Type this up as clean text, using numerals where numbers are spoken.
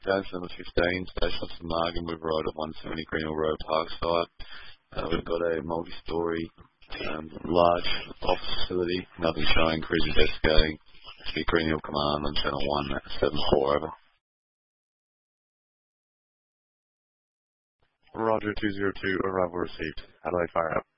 James number 15, station St Margaret with road at 170 Greenhill Road, Parkside. We've got a multi-storey, large office facility, nothing showing, crews investigating. Should be Greenhill Command on channel 1 at 74 over. Roger 202, arrival received. Adelaide fire out.